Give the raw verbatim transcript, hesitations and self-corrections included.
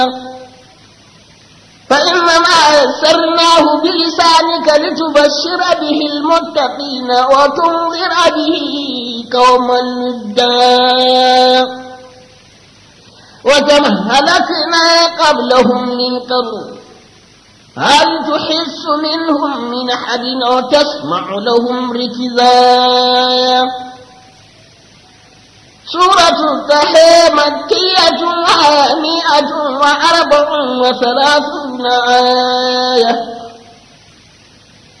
فإنما يسرناه بلسانك لتبشر به المتقين وتنذر به قوما لدا وكم هلكنا قبلهم من قرن هل تحس منهم من أحد أو تسمع لهم ركزا. سورة الطه مكية مئة وأربع وثلاثون آية